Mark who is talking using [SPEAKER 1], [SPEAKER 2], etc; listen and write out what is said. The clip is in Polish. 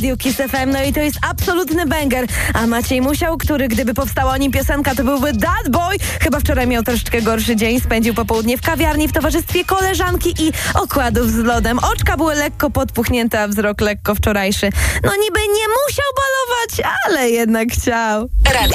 [SPEAKER 1] Kiss FM, no i to jest absolutny banger. A Maciej Musiał, który gdyby powstała o nim piosenka, to byłby That Boy. Chyba wczoraj miał troszeczkę gorszy dzień, spędził popołudnie w kawiarni w towarzystwie koleżanki i okładów z lodem. Oczka były lekko podpuchnięte, a wzrok lekko wczorajszy. No niby nie musiał balować, ale jednak chciał.